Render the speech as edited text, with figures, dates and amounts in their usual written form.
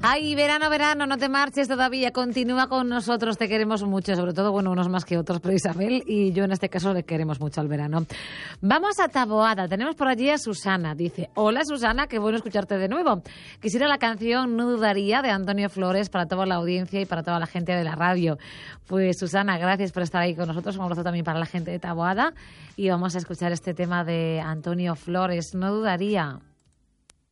Ay, verano, verano, no te marches todavía, continúa con nosotros, te queremos mucho, sobre todo, bueno, unos más que otros, pero Isabel y yo en este caso le queremos mucho al verano. Vamos a Taboada, tenemos por allí a Susana, dice, hola Susana, qué bueno escucharte de nuevo. Quisiera la canción No dudaría de Antonio Flores para toda la audiencia y para toda la gente de la radio. Pues Susana, gracias por estar ahí con nosotros, un abrazo también para la gente de Taboada y vamos a escuchar este tema de Antonio Flores, No dudaría.